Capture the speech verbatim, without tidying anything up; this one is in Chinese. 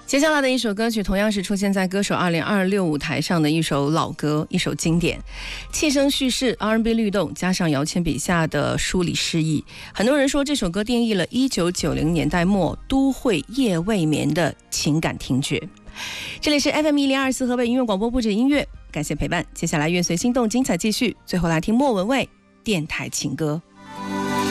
接下来的一首歌曲同样是出现在歌手二零二六舞台上的一首老歌，一首经典，气声叙事 R and B 律动，加上姚谦笔下的梳理诗意，很多人说这首歌定义了一九九零年代末都会夜未眠的情感听觉。这里是 F M 一零二四河北音乐广播，不止音乐，感谢陪伴，接下来乐随心动，精彩继续，最后来听莫文蔚电台情歌。